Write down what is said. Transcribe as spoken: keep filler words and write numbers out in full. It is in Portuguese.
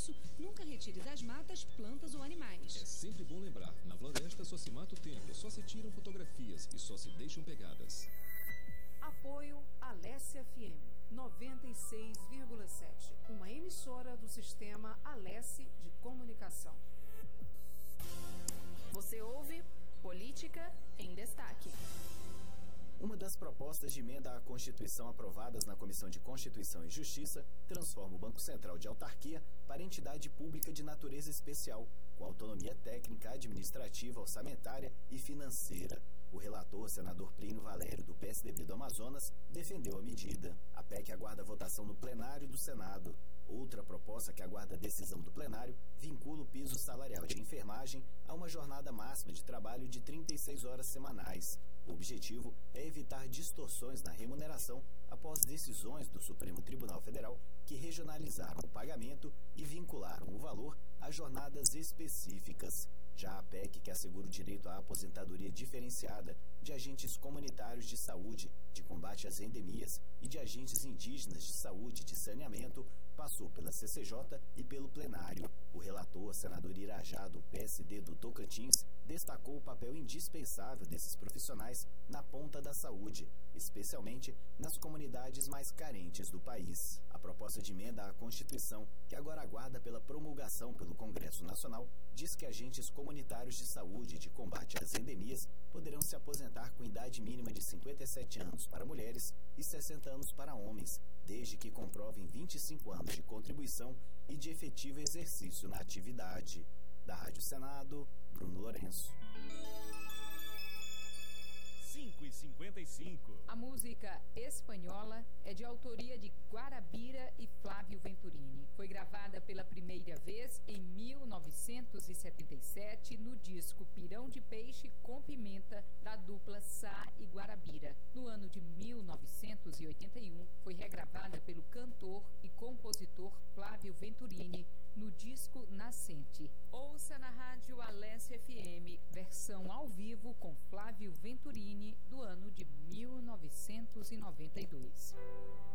isso, nunca retire das matas plantas ou animais. É sempre bom lembrar, na floresta só se mata o tempo, só se tiram fotografias e só se deixam pegadas. Apoio Alesse F M noventa e seis vírgula sete, uma emissora do sistema Alesse de comunicação. Você ouve Política em Destaque. Uma das propostas de emenda à Constituição aprovadas na Comissão de Constituição e Justiça transforma o Banco Central de Autarquia para entidade pública de natureza especial, com autonomia técnica, administrativa, orçamentária e financeira. O relator, senador Plínio Valério, do P S D B do Amazonas, defendeu a medida. A P E C aguarda votação no plenário do Senado. Outra proposta que aguarda a decisão do plenário vincula o piso salarial de enfermagem a uma jornada máxima de trabalho de trinta e seis horas semanais. O objetivo é evitar distorções na remuneração após decisões do Supremo Tribunal Federal que regionalizaram o pagamento e vincularam o valor a jornadas específicas. Já a P E C, que assegura o direito à aposentadoria diferenciada de agentes comunitários de saúde, de combate às endemias e de agentes indígenas de saúde e de saneamento, passou pela C C J e pelo plenário. O relator, senador Irajá, do P S D do Tocantins, destacou o papel indispensável desses profissionais na ponta da saúde, especialmente nas comunidades mais carentes do país. A proposta de emenda à Constituição, que agora aguarda pela promulgação pelo Congresso Nacional, diz que agentes comunitários de saúde e de combate às endemias poderão se aposentar com idade mínima de cinquenta e sete anos para mulheres e sessenta anos para homens, desde que comprovem vinte e cinco anos de contribuição e de efetivo exercício na atividade. Da Rádio Senado, Bruno Lourenço. cinco e cinquenta e cinco. A música Espanhola é de autoria de Guarabira e Flávio Venturini. Foi gravada pela primeira vez em mil novecentos e setenta e sete no disco Pirão de Peixe com Pimenta, da dupla Sá e Guarabira. No ano de mil novecentos e oitenta e um, foi regravada pelo cantor e compositor Flávio Venturini no disco Nascente. Ouça na rádio Alesse F M, versão ao vivo com Flávio Venturini do ano de mil novecentos e noventa e dois.